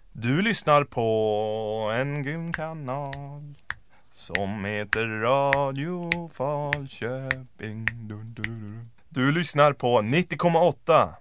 Du lyssnar på en grym kanal som heter Radio Falköping. Du lyssnar på 90,8